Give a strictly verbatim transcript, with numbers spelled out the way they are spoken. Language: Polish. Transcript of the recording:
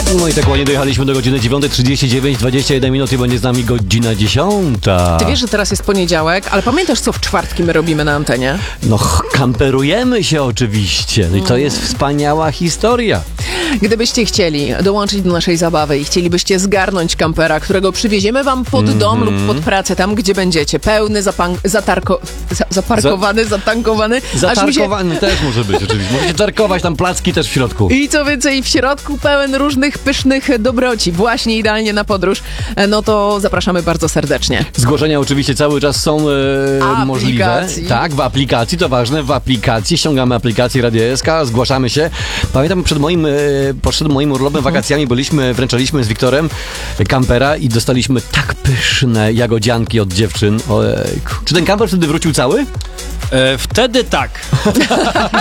No i tak ładnie dojechaliśmy do godziny dziewiątej trzydzieści dziewięć, dwadzieścia jeden minut i będzie z nami godzina dziesiąta. Ty wiesz, że teraz jest poniedziałek, ale pamiętasz, co w czwartki my robimy na antenie? No, kamperujemy się oczywiście. No i to jest wspaniała historia. Gdybyście chcieli dołączyć do naszej zabawy i chcielibyście zgarnąć kampera, którego przywieziemy wam pod Mhm. dom lub pod pracę, tam gdzie będziecie, pełny, zapan- zatarko- za- zaparkowany, zatankowany, aż mi się... Zatarkowany też może być oczywiście. Możecie tarkować tam placki też w środku. I co więcej, w środku pełen różnych pysznych dobroci, właśnie idealnie na podróż, no to zapraszamy bardzo serdecznie. Zgłoszenia oczywiście cały czas są e, możliwe. Aplikacji. Tak, w aplikacji, to ważne, w aplikacji. Ściągamy aplikację Radio S K, zgłaszamy się. Pamiętam, przed moim, e, przed moim urlopem, wakacjami byliśmy, wręczaliśmy z Wiktorem kampera i dostaliśmy tak pyszne jagodzianki od dziewczyn. Ojejku. Czy ten kamper wtedy wrócił cały? E, wtedy tak.